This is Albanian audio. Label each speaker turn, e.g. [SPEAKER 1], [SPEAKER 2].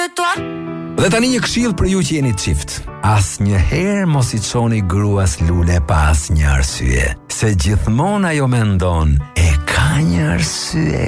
[SPEAKER 1] de toi.
[SPEAKER 2] Dhe tani një këshill për ju që jeni çift. Asnjëherë mos i çoni gruas lule pa asnjë arsye, se gjithmonë ajo mendon e ka një arsye.